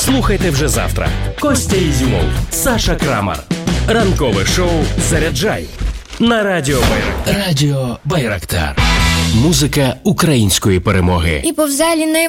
Слухайте вже завтра. Костя Ізюмов, Саша Крамар. Ранкове шоу «Заряджай» на Радіо Байрактар. Радіо Байрактар. Музика української перемоги. І повзалі не